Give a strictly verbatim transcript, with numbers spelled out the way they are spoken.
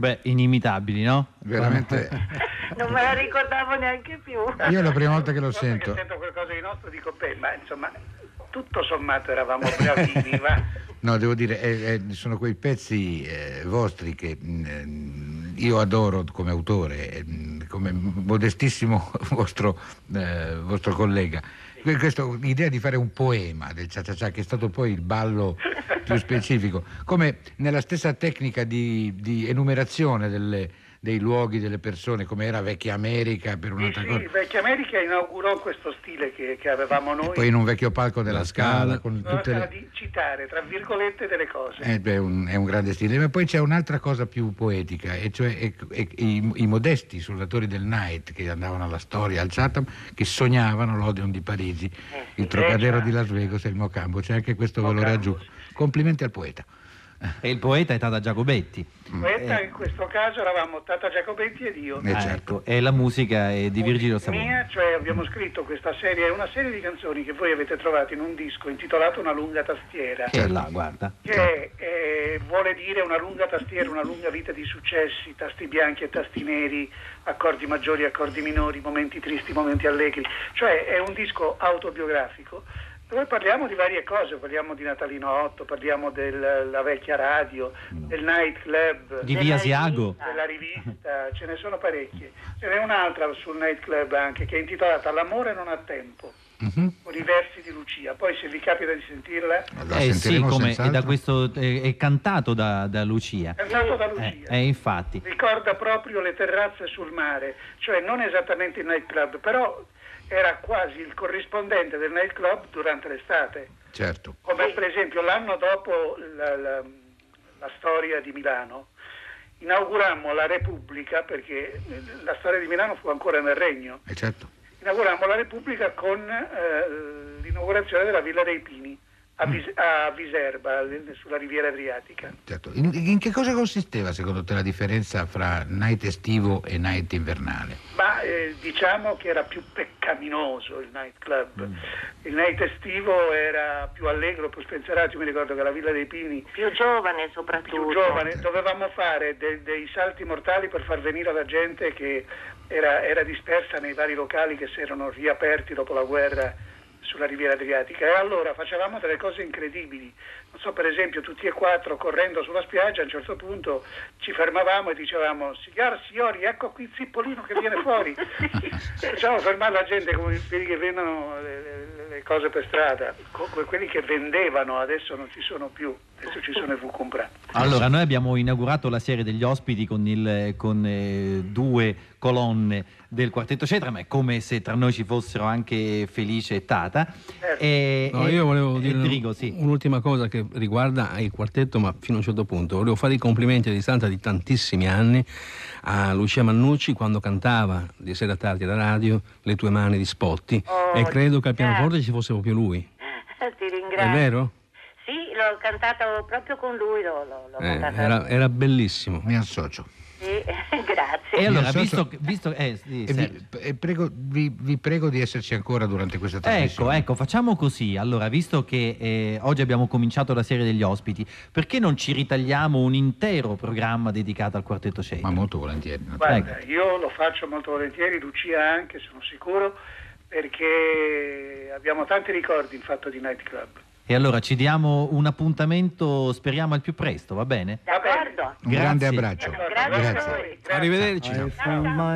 Beh, inimitabili, no? Veramente. Non me la ricordavo neanche più. Io è la prima volta che lo sento. Che sento qualcosa di nostro dico, beh, ma insomma, tutto sommato eravamo bravini, va? No, devo dire, eh, eh, sono quei pezzi eh, vostri che mh, io adoro come autore, mh, come modestissimo vostro, eh, vostro collega. Questa idea di fare un poema del Cia Cia Cia, che è stato poi il ballo più specifico, come nella stessa tecnica di, di enumerazione delle, dei luoghi, delle persone, come era Vecchia America per un'altra sì, cosa. Sì, Vecchia America inaugurò questo stile che, che avevamo noi. E poi in un vecchio palco della Scala, con tutte le... di citare, tra virgolette, delle cose. Eh, beh, un, è un grande stile, ma poi c'è un'altra cosa più poetica, e cioè e, e, i, i modesti suonatori del night che andavano alla Storia, al Chatham, che sognavano l'Odeon di Parigi, eh, il Trocadero eh, di Las Vegas e il Mocambo. C'è anche questo Mocambo, valore aggiunto. sì. Complimenti al poeta. E il poeta è Tata Giacobetti. Il poeta Eh. in questo caso eravamo Tata Giacobetti ed io. Eh, Ah, certo. ecco, e la musica è di Virgilio Savona. Mia, cioè abbiamo scritto questa serie, è una serie di canzoni che voi avete trovato in un disco intitolato Una lunga tastiera. Che è là, guarda. Che eh, vuole dire una lunga tastiera, una lunga vita di successi, tasti bianchi e tasti neri, accordi maggiori, accordi minori, momenti tristi, momenti allegri. Cioè è un disco autobiografico dove parliamo di varie cose, parliamo di Natalino Otto, parliamo della vecchia radio, no. del night club, Di Via Asiago. della rivista, ce ne sono parecchie. Ce n'è un'altra sul night club anche che è intitolata L'amore non ha tempo. Mm-hmm. Con i versi di Lucia, poi se vi capita di sentirla, La Eh sì, sentiremo come è, senz'altro. da questo, è, è cantato da, da Lucia. è nato da Eh, Lucia. eh, infatti. Ricorda proprio le terrazze sul mare, cioè non esattamente il night club, però era quasi il corrispondente del night club durante l'estate. Certo. Come per esempio l'anno dopo la, la, la storia di Milano, inaugurammo la Repubblica, perché la storia di Milano fu ancora nel Regno. Eh, certo. Inaugurammo la Repubblica con eh, l'inaugurazione della Villa dei Pini a, Vis- a Viserba, sulla riviera Adriatica. Certo. In, in che cosa consisteva secondo te la differenza fra night estivo e night invernale? Ma eh, diciamo che era più peccaminoso il night club. Mm. Il night estivo era più allegro, più spensierato. Io mi ricordo che la Villa dei Pini, Più giovane soprattutto. più giovane, dovevamo fare de- dei salti mortali per far venire la gente che era, era dispersa nei vari locali che si erano riaperti dopo la guerra sulla riviera Adriatica, e allora facevamo delle cose incredibili. Non so, per esempio, tutti e quattro correndo sulla spiaggia, a un certo punto ci fermavamo e dicevamo: signore, signori, ecco qui il zippolino che viene fuori. Facciamo fermare la gente come quelli che vendono le, le, le cose per strada, come quelli che vendevano, adesso non ci sono più, adesso ci sono i Vucumpra. Allora, noi abbiamo inaugurato la serie degli ospiti con, il, con eh, due colonne del Quartetto Cetra, ma è come se tra noi ci fossero anche Felice e Tata. Certo. E, No, e- io volevo e dire Drigo, sì. un'ultima cosa che riguarda il quartetto, ma fino a un certo punto. Volevo fare i complimenti a distanza di tantissimi anni a Lucia Mannucci quando cantava di sera tardi alla radio Le tue mani di Spotti, Oh, e credo che al pianoforte grazie. ci fosse proprio lui. Ti ringrazio. È vero? Sì, l'ho cantato proprio con lui, l'ho, l'ho, l'ho Eh, cantata. era, era bellissimo. Mi associo. Sì, grazie. E allora, Io so- visto, che- visto eh, sì, E Sergio. vi, e prego, vi, vi prego di esserci ancora durante questa Ecco, trasmissione. ecco, facciamo così. Allora, visto che eh, oggi abbiamo cominciato la serie degli ospiti, perché non ci ritagliamo un intero programma dedicato al Quartetto Cetra? Ma molto volentieri. Guarda, io lo faccio molto volentieri, Lucia anche, sono sicuro, perché abbiamo tanti ricordi in fatto di night club. E allora ci diamo un appuntamento, speriamo al più presto, va bene? D'accordo. Un grande Grazie. abbraccio. D'accordo, Grazie a grazie. voi. Grazie. Arrivederci. I found my